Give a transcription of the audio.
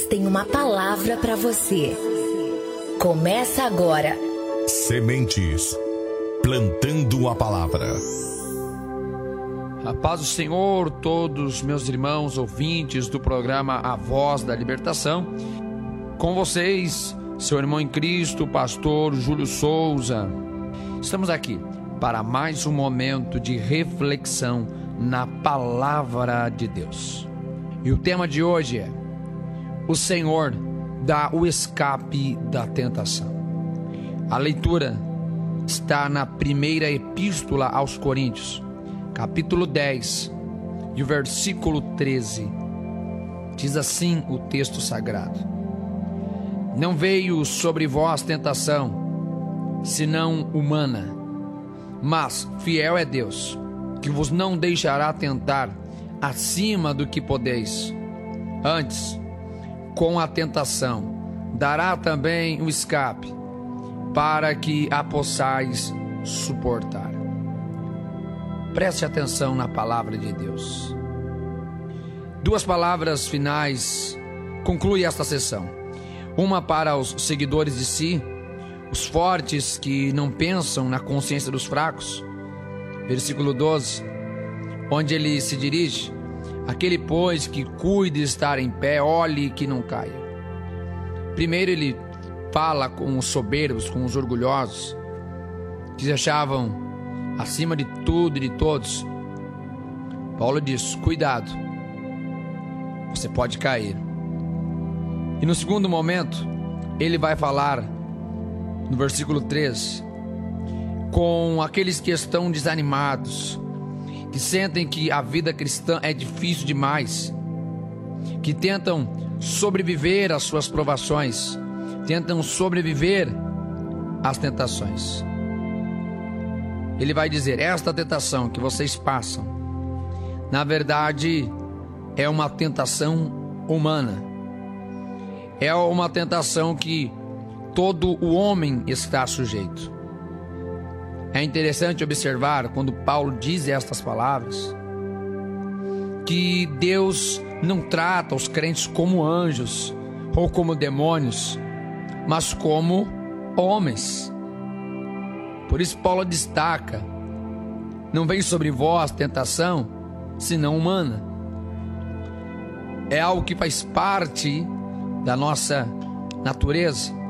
Tem uma palavra para você. Começa agora. Sementes, plantando a palavra. A paz do Senhor, todos meus irmãos ouvintes do programa A Voz da Libertação. Com vocês, seu irmão em Cristo, pastor Júlio Souza. Estamos aqui para mais um momento de reflexão na palavra de Deus. E o tema de hoje é: o Senhor dá o escape da tentação. A leitura está na primeira epístola aos Coríntios, capítulo 10, e o versículo 13. Diz assim o texto sagrado: Não veio sobre vós tentação, senão humana, mas fiel é Deus, que vos não deixará tentar acima do que podeis. Antes, com a tentação, dará também o escape, para que a possais suportar. Preste atenção na palavra de Deus. Duas palavras finais concluem esta sessão. Uma para os seguidores de si, os fortes que não pensam na consciência dos fracos. Versículo 12, onde ele se dirige: Aquele, pois, que cuide de estar em pé, olhe que não caia. Primeiro ele fala com os soberbos, com os orgulhosos, que se achavam acima de tudo e de todos. Paulo diz: cuidado, você pode cair. E no segundo momento, ele vai falar, no versículo 13, com aqueles que estão desanimados, que sentem que a vida cristã é difícil demais, que tentam sobreviver às suas provações, tentam sobreviver às tentações. Ele vai dizer: esta tentação que vocês passam, na verdade, é uma tentação humana. É uma tentação que todo o homem está sujeito. É interessante observar, quando Paulo diz estas palavras, que Deus não trata os crentes como anjos ou como demônios, mas como homens. Por isso Paulo destaca: não vem sobre vós tentação, senão humana. É algo que faz parte da nossa natureza.